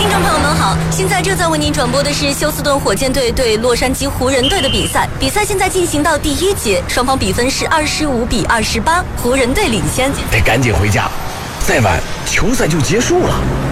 听众朋友们好，现在正在为您转播的是休斯顿火箭队对洛杉矶湖人队的比赛。比赛现在进行到第1节，双方比分是25-28，湖人队领先。 得赶紧回家，再晚球赛就结束了。